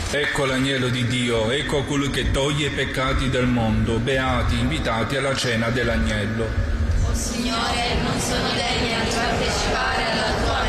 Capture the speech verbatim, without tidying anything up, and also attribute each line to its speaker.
Speaker 1: Ecco l'agnello di Dio, ecco colui che toglie i peccati del mondo. Beati, invitati alla cena dell'agnello.
Speaker 2: O Signore, non sono degna di partecipare alla tua